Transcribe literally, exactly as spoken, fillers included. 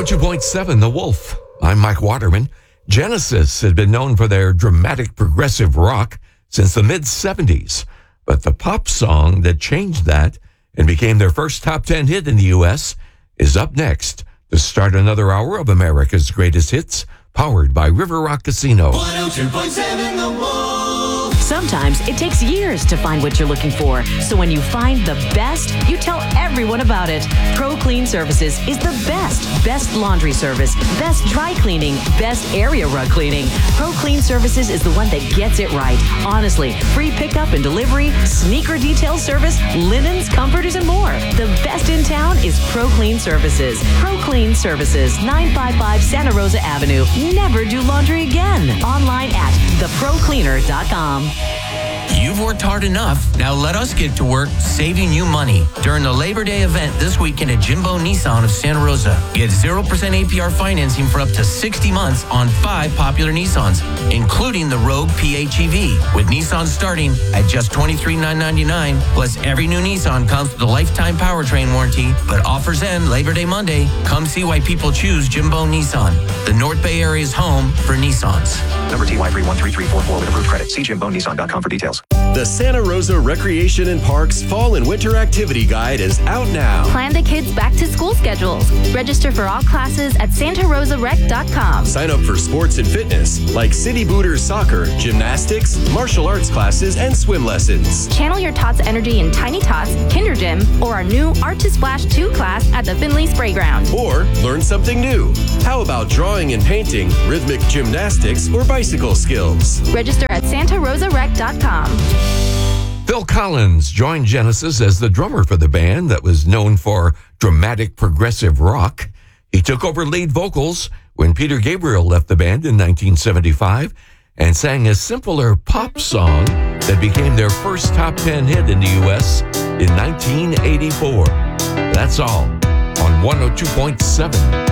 oh two point seven The Wolf. I'm Mike Waterman. Genesis had been known for their dramatic progressive rock since the mid-seventies, but the pop song that changed that and became their first top ten hit in the U S is up next to start another hour of America's greatest hits, powered by River Rock Casino. one oh two point seven The Wolf. Sometimes it takes years to find what you're looking for. So when you find the best, you tell everyone about it. Pro Clean Services is the best. Best laundry service, best dry cleaning, best area rug cleaning. Pro Clean Services is the one that gets it right. Honestly, free pickup and delivery, sneaker detail service, linens, comforters, and more. The best in town is Pro Clean Services. Pro Clean Services, nine fifty-five Santa Rosa Avenue. Never do laundry again. Online at the pro cleaner dot com. You've worked hard enough. Now let us get to work saving you money. During the Labor Day event this weekend at Jimbo Nissan of Santa Rosa, get zero percent A P R financing for up to sixty months on five popular Nissans, including the Rogue P H E V, with Nissan starting at just twenty-three thousand nine hundred ninety-nine dollars. Plus, every new Nissan comes with a lifetime powertrain warranty, but offers end Labor Day Monday. Come see why people choose Jimbo Nissan, the North Bay area's home for Nissans. Number T Y three one three three four four with approved credit. See jimbo nissan dot com for details. The Santa Rosa Recreation and Parks Fall and Winter Activity Guide is out now. Plan the kids' back-to-school schedules. Register for all classes at santa rosa rec dot com. Sign up for sports and fitness like City Booters soccer, gymnastics, martial arts classes, and swim lessons. Channel your Tots energy in Tiny Tots, Kinder Gym, or our new Art to Splash two class at the Finley Spray Ground. Or learn something new. How about drawing and painting, rhythmic gymnastics, or bicycle skills? Register at santa rosa rec dot com. Phil Collins joined Genesis as the drummer for the band that was known for dramatic progressive rock. He took over lead vocals when Peter Gabriel left the band in nineteen seventy-five and sang a simpler pop song that became their first top ten hit in the U S in nineteen eighty-four. That's all on one oh two point seven